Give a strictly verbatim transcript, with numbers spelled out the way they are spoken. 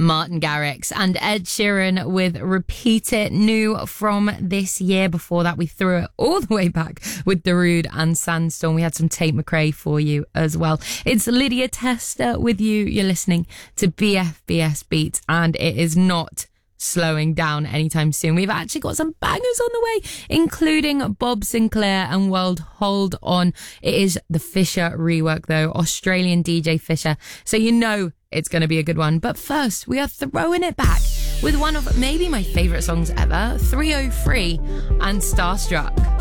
Martin Garrix and Ed Sheeran with Repeat It, new from this year. Before that, we threw it all the way back with Darude and Sandstorm. We had some Tate McRae for you as well. It's Lydia Tester with you. You're listening to B F B S Beats, and it is not slowing down anytime soon. We've actually got some bangers on the way, including Bob Sinclair and World Hold On. It is the Fisher rework though, Australian D J Fisher. So you know it's going to be a good one. But first, we are throwing it back with one of maybe my favourite songs ever, three oh three and Starstruck.